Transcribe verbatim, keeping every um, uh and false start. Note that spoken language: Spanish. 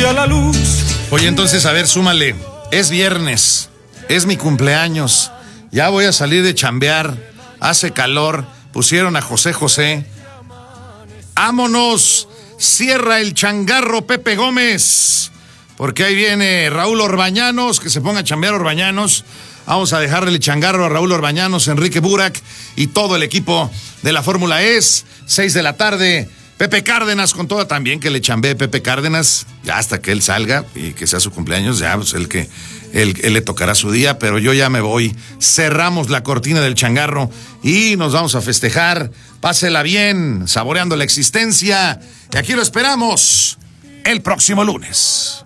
brilla la luz. Oye, entonces, a ver, súmale. Es viernes, es mi cumpleaños. Ya voy a salir de chambear. Hace calor. Pusieron a José José. ¡Vámonos! Cierra el changarro Pepe Gómez. Porque ahí viene Raúl Orbañanos. Que se ponga a chambear Orbañanos. Vamos a dejarle el changarro a Raúl Orbañanos, Enrique Burak y todo el equipo de la Fórmula E S. Seis de la tarde. Pepe Cárdenas con toda también, que le chambee Pepe Cárdenas, ya hasta que él salga y que sea su cumpleaños, ya pues el que él, él le tocará su día, pero yo ya me voy. Cerramos la cortina del changarro y nos vamos a festejar. Pásela bien, saboreando la existencia. Y aquí lo esperamos el próximo lunes.